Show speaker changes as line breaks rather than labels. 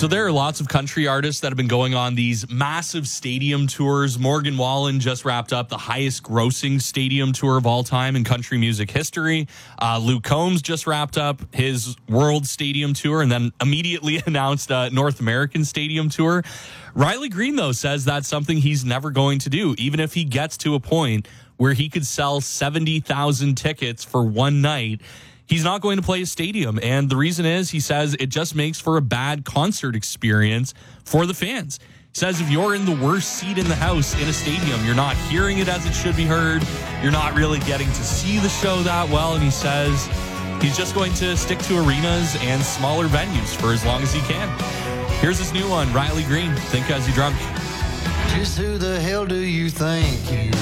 So there are lots of country artists that have been going on these massive stadium tours. Morgan Wallen just wrapped up the highest grossing stadium tour of all time in country music history. Luke Combs just wrapped up his world stadium tour and then immediately announced a North American stadium tour. Riley Green, though, says that's something he's never going to do, even if he gets to a point where he could sell 70,000 tickets for one night. He's not going to play a stadium. And the reason is, he says, it just makes for a bad concert experience for the fans. He says if you're in the worst seat in the house in a stadium, you're not hearing it as it should be heard. You're not really getting to see the show that well. And he says he's just going to stick to arenas and smaller venues for as long as he can. Here's this new one, Riley Green, Think As You Drunk.
Just who the hell do you think you